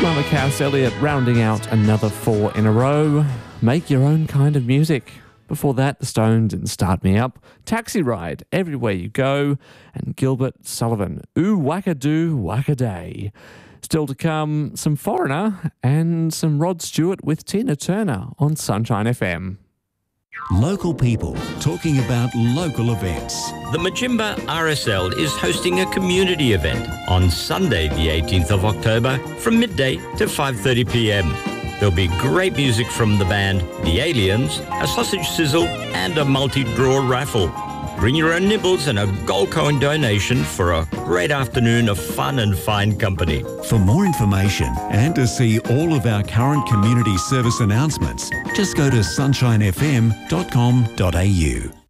Mama Cass Elliott rounding out another 4 in a row. Make your own kind of music. Before that, The Stones and Start Me Up, Taxi Ride, Everywhere You Go, and Gilbert Sullivan, Ooh Wackadoo Wackaday. Still to come, some Foreigner and some Rod Stewart with Tina Turner on Sunshine FM. Local people talking about local events. The Majimba RSL is hosting a community event on Sunday the 18th of October from midday to 5:30 p.m. There'll be great music from the band The Aliens, a sausage sizzle and a multi-draw raffle. Bring your own nibbles and a gold coin donation for a great afternoon of fun and fine company. For more information and to see all of our current community service announcements, just go to sunshinefm.com.au.